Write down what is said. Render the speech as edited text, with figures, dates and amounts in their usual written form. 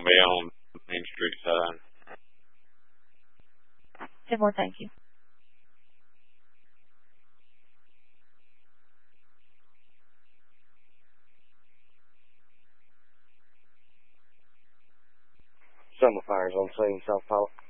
going to be on Main Street side. 10-4, thank you. Summer fires on scene, South Pollock.